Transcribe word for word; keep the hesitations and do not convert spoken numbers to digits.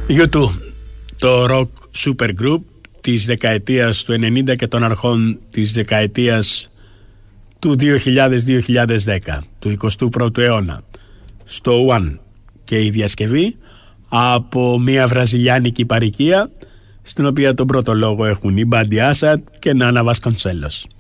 γιου τού, το rock super group της δεκαετίας του ενενήντα και των αρχών της δεκαετίας του δύο χιλιάδες με δύο χιλιάδες δέκα, του εικοστού πρώτου αιώνα, στο One, και η διασκευή από μια βραζιλιάνικη παροικία στην οποία τον πρώτο λόγο έχουν η Μπάντι Άσαντ και Νάνα Βασκονσέλος.